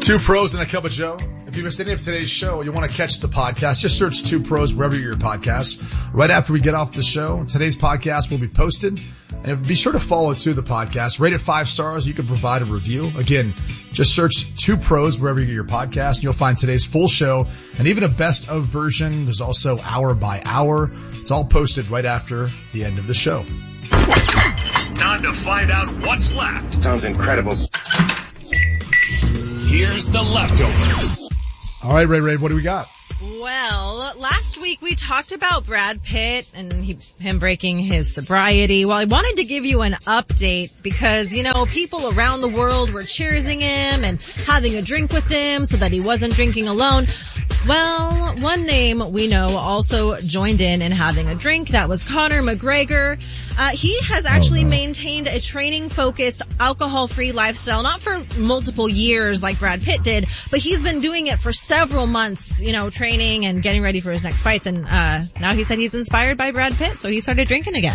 Two Pros and a Cup of Joe. If you missed any of today's show, you want to catch the podcast, just search Two Pros wherever you get your podcasts. Right after we get off the show, today's podcast will be posted. And be sure to follow to the podcast. Rate it 5 stars. You can provide a review. Again, just search Two Pros wherever you get your podcast. And you'll find today's full show and even a best of version. There's also hour by hour. It's all posted right after the end of the show. Time to find out what's left. Sounds incredible. Here's the leftovers. All right, Ray, what do we got? Well, last week we talked about Brad Pitt and him breaking his sobriety. Well, I wanted to give you an update because, you know, people around the world were cheersing him and having a drink with him so that he wasn't drinking alone. Well, one name we know also joined in having a drink. That was Conor McGregor. He has actually maintained a training-focused, alcohol-free lifestyle, not for multiple years like Brad Pitt did, but he's been doing it for several months, you know, training and getting ready for his next fights. And now he said he's inspired by Brad Pitt, so he started drinking again.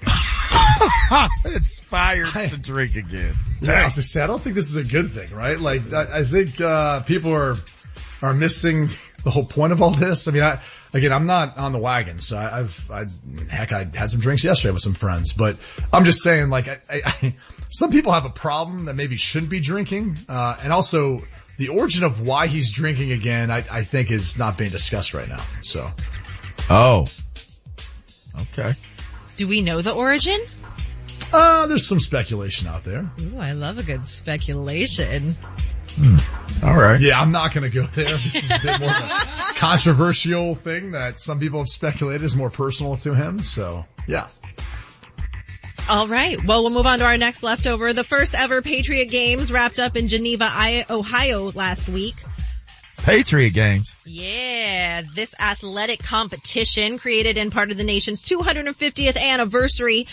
Inspired to drink again. Yeah, I don't think this is a good thing, right? Like, I think people are missing the whole point of all this. I mean, I'm not on the wagon, so I had some drinks yesterday with some friends, but I'm just saying, like, some people have a problem that maybe shouldn't be drinking, and also the origin of why he's drinking again, I think is not being discussed right now, so. Oh. Okay. Do we know the origin? There's some speculation out there. Ooh, I love a good speculation. All right. Yeah, I'm not going to go there. This is a bit more of a controversial thing that some people have speculated is more personal to him. So, yeah. All right. Well, we'll move on to our next leftover. The first ever Patriot Games wrapped up in Geneva, Ohio last week. Patriot Games. Yeah, this athletic competition created in part of the nation's 250th anniversary.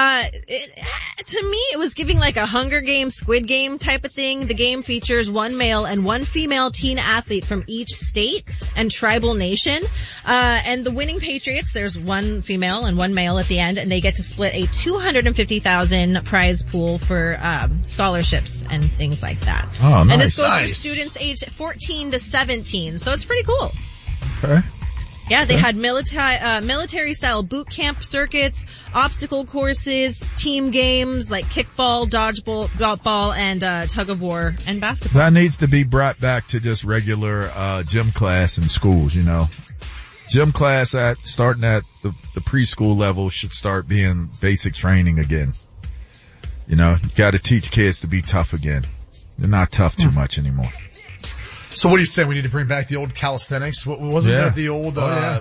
To me, it was giving like a Hunger Games, Squid Game type of thing. The game features one male and one female teen athlete from each state and tribal nation. And the winning Patriots, there's one female and one male at the end, and they get to split a $250,000 prize pool for scholarships and things like that. Oh, nice. And this goes for students aged 14 to 17, so it's pretty cool. Okay. Yeah, they had military-style boot camp circuits, obstacle courses, team games like kickball, dodgeball, and tug-of-war, and basketball. That needs to be brought back to just regular gym class in schools, you know. Gym class starting at the preschool level should start being basic training again. You know, you gotta teach kids to be tough again. They're not tough too much anymore. So what do you say? We need to bring back the old calisthenics? Wasn't that the old,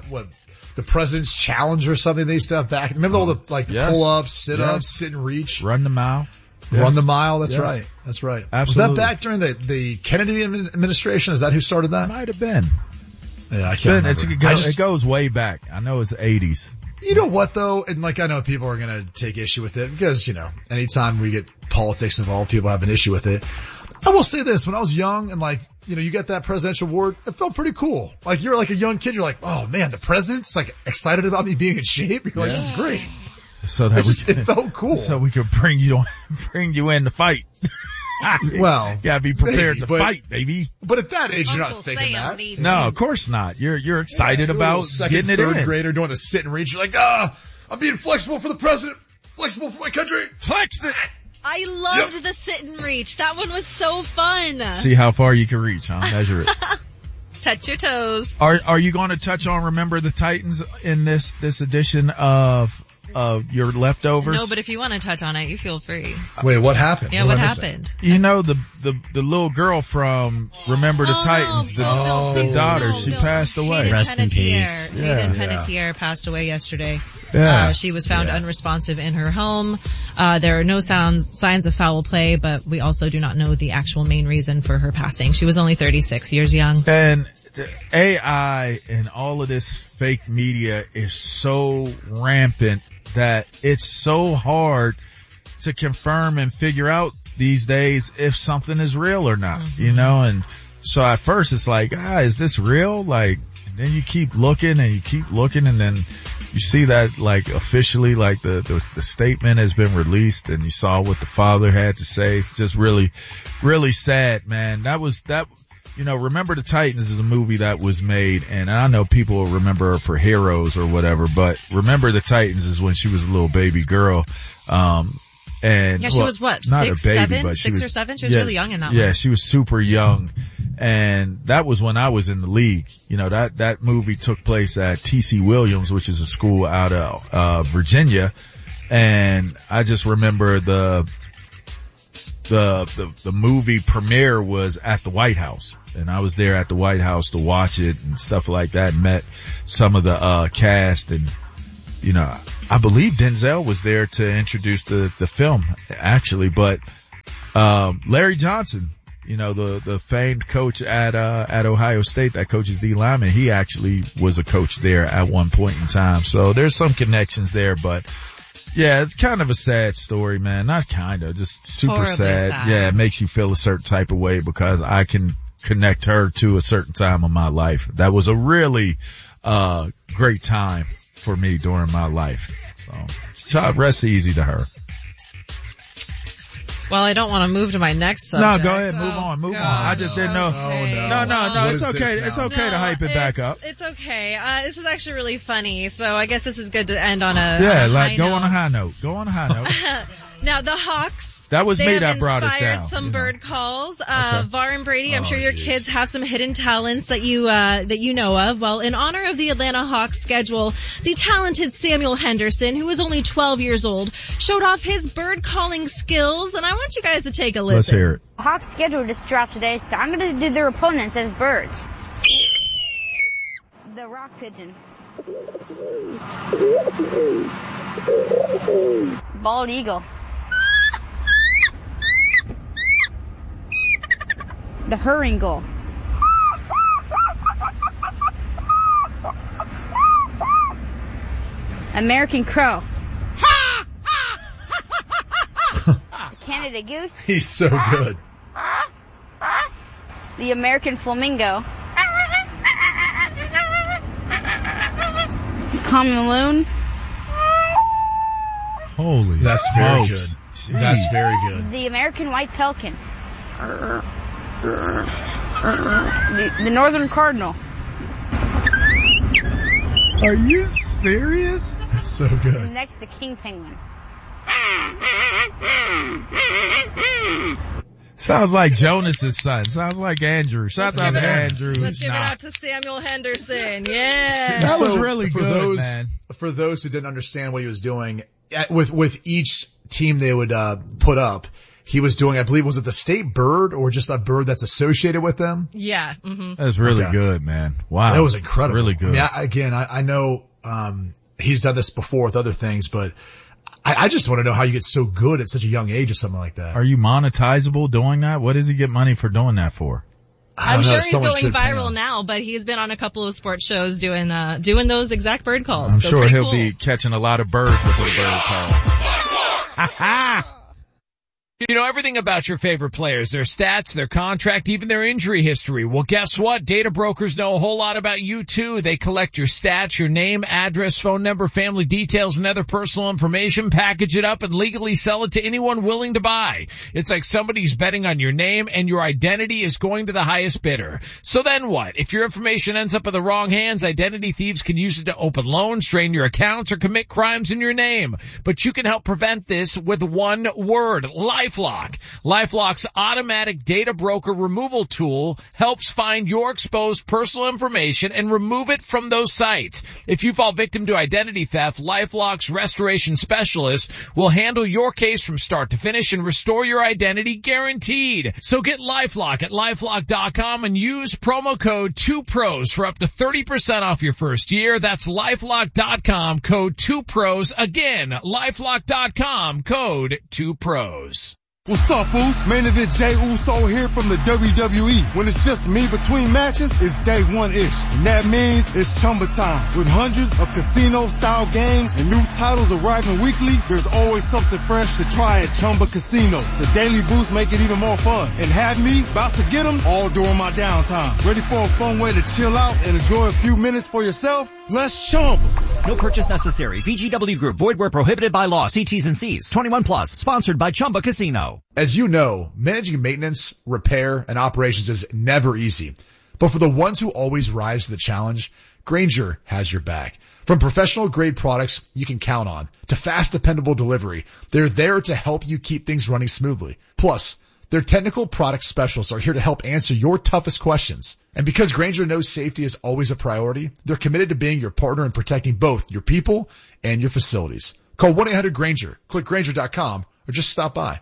the President's Challenge or something they used to have back? Remember all the, like, the pull-ups, sit-ups, sit and reach? Run the mile. Yes. Run the mile, that's right. That's right. Absolutely. Was that back during the Kennedy administration? Is that who started that? Might have been. Yeah, I can't remember. It goes way back. I know it's the 80s. You know what though? And like, I know people are gonna take issue with it because, you know, anytime we get politics involved, people have an issue with it. I will say this, when I was young and like, you know, you get that presidential award, it felt pretty cool. Like, you're like a young kid, you're like, oh man, the president's like excited about me being in shape. You're like, this is great. So that it felt cool. So we could bring you in to fight. Well, you gotta be prepared to fight, baby. But at that age, you're not thinking that. No, of course not. You're excited about getting it in. Third grader doing the sit and reach. You're like, I'm being flexible for the president, flexible for my country. Flex it. I loved the sit and reach. That one was so fun. See how far you can reach, huh? Measure it. Touch your toes. Are you going to touch on Remember the Titans in this edition of your leftovers? No, but if you want to touch on it, you feel free. Wait, what happened? Yeah, what happened? You know, the little girl from Remember the Titans, the daughter, she passed away. Rest in peace. Hayden Panettiere passed away yesterday. Yeah. She was found unresponsive in her home. There are no signs of foul play, but we also do not know the actual main reason for her passing. She was only 36 years young. And the AI and all of this fake media is so rampant that it's so hard to confirm and figure out these days if something is real or not, you know? And so at first it's like, is this real? Like, and then you keep looking and then you see that like officially, like the statement has been released and you saw what the father had to say. It's just really, really sad, man. Remember the Titans is a movie that was made, and I know people will remember her for Heroes or whatever, but Remember the Titans is when she was a little baby girl. And she was what? Not 6, a baby, 7? but 6 or 7? She was really young in that one. Yeah, she was super young. And that was when I was in the league. That movie took place at T.C. Williams, which is a school out of, Virginia. And I just remember the movie premiere was at the White House. And I was there at the White House to watch it and stuff like that, and met some of the, cast, and, I believe Denzel was there to introduce the film, actually, but, Larry Johnson, the famed coach at Ohio State that coaches D lineman, he actually was a coach there at one point in time. So there's some connections there, but yeah, it's kind of a sad story, man. Not kind of, just super Horribly sad. Yeah, it makes you feel a certain type of way because I can connect her to a certain time of my life. That was a really, great time for me during my life. So, rest easy to her. Well, I don't want to move to my next subject. No, go ahead. Move on. I just didn't know. Okay. No. It's okay. It's okay to hype it back up. It's okay. This is actually really funny. So I guess this is good to end on a on a high note. Go on a high note. Now the Hawks. That was me that brought us down. Some bird calls. Okay. Var and Brady, I'm sure your kids have some hidden talents that you know of. Well, in honor of the Atlanta Hawks schedule, the talented Samuel Henderson, who is only 12 years old, showed off his bird calling skills, and I want you guys to take a listen. Let's hear it. Hawks schedule just dropped today, so I'm going to do their opponents as birds. The rock pigeon. Bald eagle. The herring gull. American crow. Canada goose. He's so good. The American flamingo. Common loon. Holy That's very good. Jeez. That's very good. The American white pelican. The northern cardinal. Are you serious? That's so good. Next, the king penguin. Sounds like Jonas's son. Sounds like Andrew. Shout out to Andrew. Let's give it out to Samuel Henderson. Yeah. That was really good, man. For those who didn't understand what he was doing, with each team they would put up, he was doing, I believe, was it the state bird or just a bird that's associated with them? Yeah. Mm-hmm. That was really good, man. Wow. That was incredible. Really good. I mean, I know, he's done this before with other things, but I just want to know how you get so good at such a young age or something like that. Are you monetizable doing that? What does he get money for doing that for? I'm sure he's going viral now, but he's been on a couple of sports shows doing those exact bird calls. I'm so sure he'll cool. be catching a lot of birds with the bird calls. You know everything about your favorite players, their stats, their contract, even their injury history. Well, guess what? Data brokers know a whole lot about you too. They collect your stats, your name, address, phone number, family details, and other personal information, package it up, and legally sell it to anyone willing to buy. It's like somebody's betting on your name and your identity is going to the highest bidder. So then what? If your information ends up in the wrong hands, identity thieves can use it to open loans, drain your accounts, or commit crimes in your name. But you can help prevent this with one word: LifeLock. LifeLock's automatic data broker removal tool helps find your exposed personal information and remove it from those sites. If you fall victim to identity theft, LifeLock's restoration specialist will handle your case from start to finish and restore your identity guaranteed. So get LifeLock at LifeLock.com and use promo code 2pros for up to 30% off your first year. That's LifeLock.com, code 2pros. Again, LifeLock.com, code 2pros. What's up, fools? Main event Jey Uso here from the WWE. When it's just me between matches, it's day one-ish. And that means it's Chumba time. With hundreds of casino-style games and new titles arriving weekly, there's always something fresh to try at Chumba Casino. The daily boosts make it even more fun. And have me about to get them all during my downtime. Ready for a fun way to chill out and enjoy a few minutes for yourself? Let's Chumba. No purchase necessary. VGW Group. Void where prohibited by law. See T's and C's. 21 plus. Sponsored by Chumba Casino. As you know, managing maintenance, repair, and operations is never easy. But for the ones who always rise to the challenge, Grainger has your back. From professional grade products you can count on to fast, dependable delivery, they're there to help you keep things running smoothly. Plus, their technical product specialists are here to help answer your toughest questions. And because Grainger knows safety is always a priority, they're committed to being your partner in protecting both your people and your facilities. Call 1-800-GRAINGER, click Grainger.com, or just stop by.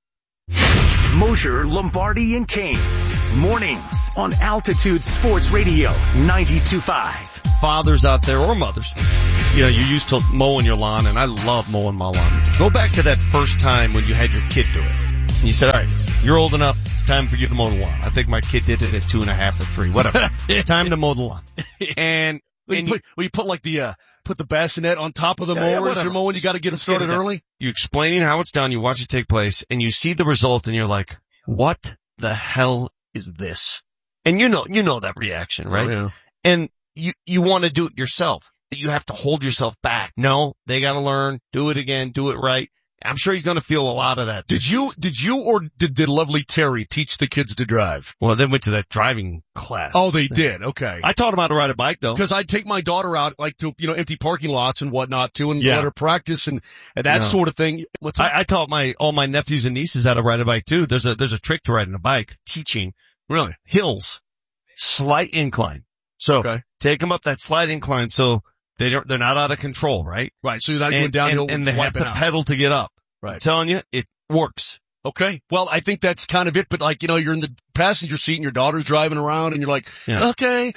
Mosher, Lombardi, and Kane. Mornings on Altitude Sports Radio 92.5. Fathers out there or mothers, you know, you're used to mowing your lawn, and I love mowing my lawn. Go back to that first time when you had your kid do it. And you said, all right, you're old enough, it's time for you to mow the lawn. I think my kid did it at 2.5 or 3, whatever. Time to mow the lawn. And you put like put the bassinet on top of the mower as you're mowing, you gotta get it started early. You explaining how it's done, you watch it take place, and you see the result, and you're like, what the hell is this? And you know that reaction, right? Oh, yeah. And you want to do it yourself. You have to hold yourself back. No, they got to learn, do it again, do it right. I'm sure he's going to feel a lot of that. Did you or did the lovely Terry teach the kids to drive? Well, they went to that driving class. Oh, they did. Okay. I taught them how to ride a bike though. Cause I'd take my daughter out like to, empty parking lots and whatnot too and let her practice and that sort of thing. I taught all my nephews and nieces how to ride a bike too. There's a trick to riding a bike. Teaching. Really? Hills. Slight incline. So take them up that slight incline so they're not out of control, right? Right. So you're not going downhill and they have to pedal to get up. Right. I'm telling you, it works. Okay. Well, I think that's kind of it, but like, you're in the passenger seat and your daughter's driving around and you're like, okay,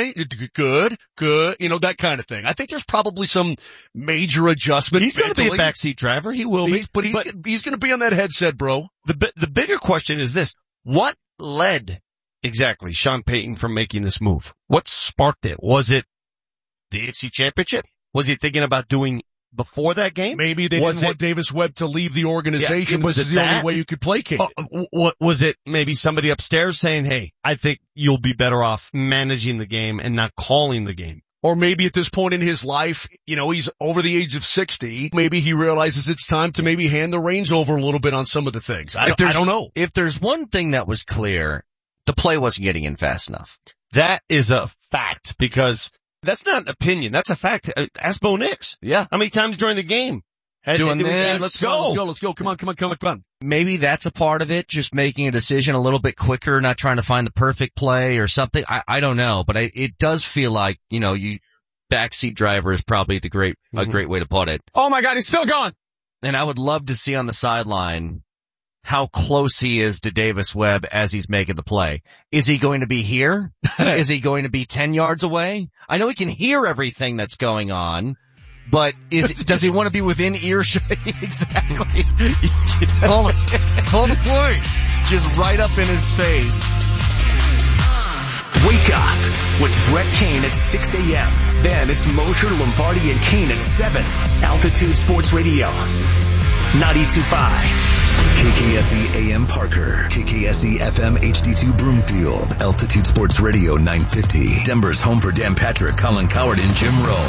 good, that kind of thing. I think there's probably some major adjustment. He's going to be a backseat driver. He will be. But he's going to be on that headset, bro. The bigger question is this. What led exactly Sean Payton from making this move? What sparked it? Was it the AFC Championship? Was he thinking about doing before that game? Maybe they didn't want Davis Webb to leave the organization. Was it the only way you could placate it? Was it maybe somebody upstairs saying, hey, I think you'll be better off managing the game and not calling the game? Or maybe at this point in his life, he's over the age of 60. Maybe he realizes it's time to maybe hand the reins over a little bit on some of the things. I don't know. If there's one thing that was clear, the play wasn't getting in fast enough. That is a fact because that's not an opinion. That's a fact. Ask Bo Nix. Yeah. How many times during the game? Doing this. Let's go. Come on. Maybe that's a part of it. Just making a decision a little bit quicker, not trying to find the perfect play or something. I don't know, but it does feel like, backseat driver is probably a great way to put it. Oh my God, he's still going. And I would love to see on the sideline how close he is to Davis Webb as he's making the play. Is he going to be here? Is he going to be 10 yards away? I know he can hear everything that's going on, but does he want to be within earshot? Exactly. Call the play. Just right up in his face. Wake up with Brett Kane at 6 a.m. Then it's Mosher, Lombardi, and Kane at 7. Altitude Sports Radio 92.5. KKSE AM Parker, KKSE FM HD2 Broomfield, Altitude Sports Radio 950, Denver's home for Dan Patrick, Colin Coward, and Jim Rome.